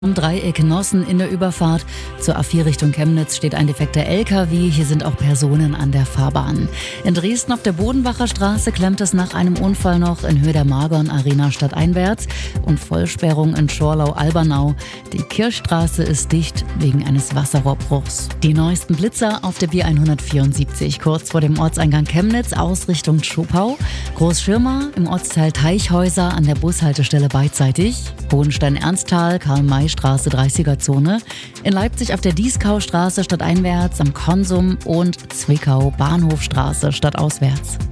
Im Dreieck Nossen in der Überfahrt zur A4 Richtung Chemnitz steht ein defekter LKW. Hier sind auch Personen an der Fahrbahn. In Dresden auf der Bodenbacher Straße klemmt es nach einem Unfall noch in Höhe der Margon Arena stadteinwärts und Vollsperrung in Schorlau-Albernau. Die Kirchstraße ist dicht wegen eines Wasserrohrbruchs. Die neuesten Blitzer auf der B174 kurz vor dem Ortseingang Chemnitz aus Richtung Schopau. Großschirmer im Ortsteil Teichhäuser an der Bushaltestelle beidseitig. Hohenstein-Ernsthal, Karl-May-Straße 30er-Zone. In Leipzig auf der Dieskaustraße stadteinwärts am Konsum und Zwickau Bahnhofstraße stadtauswärts.